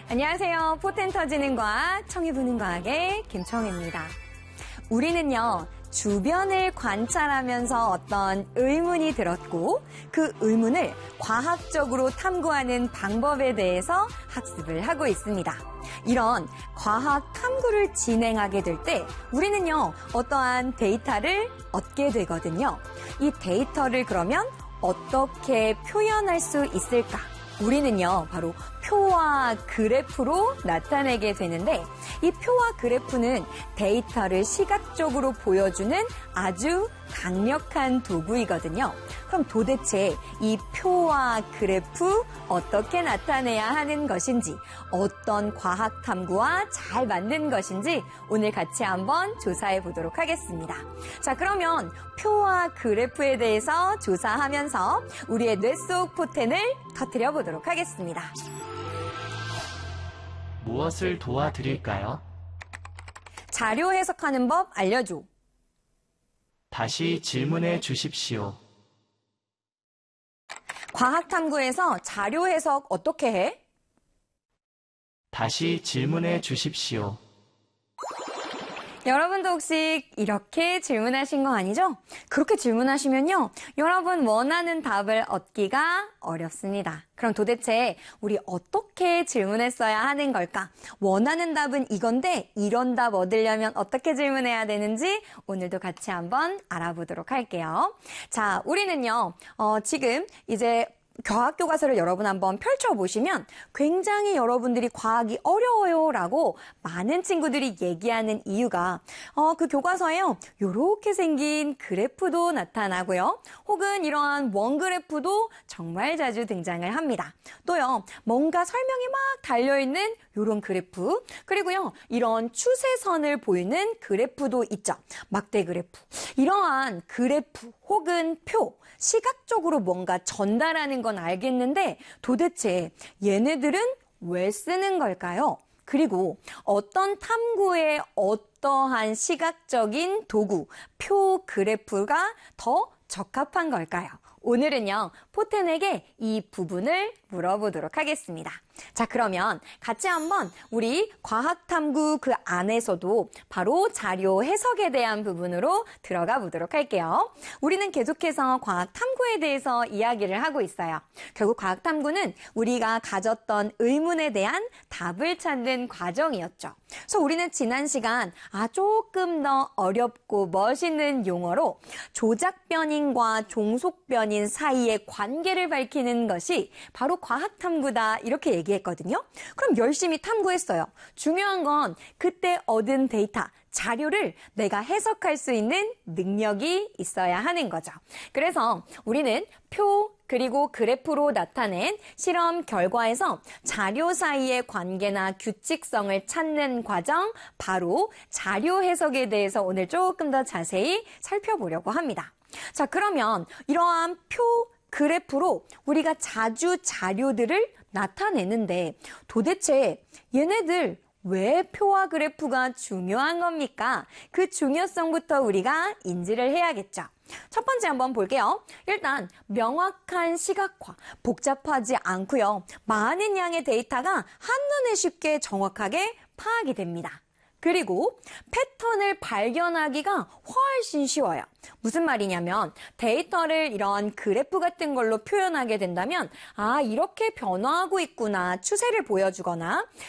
안녕하세요. 포텐 터지는 과학, 청해보는 과학의 김청입니다. 우리는요, 주변을 관찰하면서 어떤 의문이 들었고 그 의문을 과학적으로 탐구하는 방법에 대해서 학습을 하고 있습니다. 이런 과학 탐구를 진행하게 될 때 우리는요, 어떠한 데이터를 얻게 되거든요. 이 데이터를 그러면 어떻게 표현할 수 있을까? 우리는요, 바로 표와 그래프로 나타내게 되는데 이 표와 그래프는 데이터를 시각적으로 보여주는 아주 강력한 도구이거든요. 그럼 도대체 이 표와 그래프 어떻게 나타내야 하는 것인지, 어떤 과학 탐구와 잘 맞는 것인지 오늘 같이 한번 조사해 보도록 하겠습니다. 자, 그러면 표와 그래프에 대해서 조사하면서 우리의 뇌 속 포텐을 터뜨려 보도록 하겠습니다. 무엇을 도와드릴까요? 자료 해석하는 법 알려줘. 다시 질문해 주십시오. 과학 탐구에서 자료 해석 어떻게 해? 다시 질문해 주십시오. 여러분도 혹시 이렇게 질문하신 거 아니죠? 그렇게 질문하시면요, 여러분 원하는 답을 얻기가 어렵습니다. 그럼 도대체 우리 어떻게 질문했어야 하는 걸까? 원하는 답은 이건데 이런 답 얻으려면 어떻게 질문해야 되는지 오늘도 같이 한번 알아보도록 할게요. 자, 우리는요, 지금 이제 과학 교과서를 여러분 한번 펼쳐보시면 굉장히 여러분들이 과학이 어려워요 라고 많은 친구들이 얘기하는 이유가 그 교과서에요, 요렇게 생긴 그래프도 나타나고요, 혹은 이러한 원그래프도 정말 자주 등장을 합니다. 또요, 뭔가 설명이 막 달려있는 요런 그래프, 그리고요, 이런 추세선을 보이는 그래프도 있죠. 막대 그래프. 이러한 그래프 혹은 표, 시각적으로 뭔가 전달하는 건 알겠는데 도대체 얘네들은 왜 쓰는 걸까요? 그리고 어떤 탐구에 어떠한 시각적인 도구, 표, 그래프가 더 적합한 걸까요? 오늘은요, 포텐에게 이 부분을 물어보도록 하겠습니다. 자, 그러면 같이 한번 우리 과학탐구 그 안에서도 바로 자료 해석에 대한 부분으로 들어가 보도록 할게요. 우리는 계속해서 과학탐구에 대해서 이야기를 하고 있어요. 결국 과학탐구는 우리가 가졌던 의문에 대한 답을 찾는 과정이었죠. 그래서 우리는 지난 시간 조금 더 어렵고 멋있는 용어로 조작변인과 종속변인 사이의 관계를 밝히는 것이 바로 과학탐구다, 이렇게 얘기했거든요. 그럼 열심히 탐구했어요. 중요한 건 그때 얻은 데이터, 자료를 내가 해석할 수 있는 능력이 있어야 하는 거죠. 그래서 우리는 표 그리고 그래프로 나타낸 실험 결과에서 자료 사이의 관계나 규칙성을 찾는 과정, 바로 자료 해석에 대해서 오늘 조금 더 자세히 살펴보려고 합니다. 자, 그러면 이러한 표, 그래프로 우리가 자주 자료들을 나타내는데 도대체 얘네들 왜 표와 그래프가 중요한 겁니까? 그 중요성부터 우리가 인지를 해야겠죠. 첫 번째 한번 볼게요. 일단 명확한 시각화, 복잡하지 않고요, 많은 양의 데이터가 한눈에 쉽게 정확하게 파악이 됩니다. 그리고 패턴을 발견하기가 훨씬 쉬워요. 무슨 말이냐면 데이터를 이런 그래프 같은 걸로 표현하게 된다면 이렇게 변화하고 있구나, 추세를 보여주거나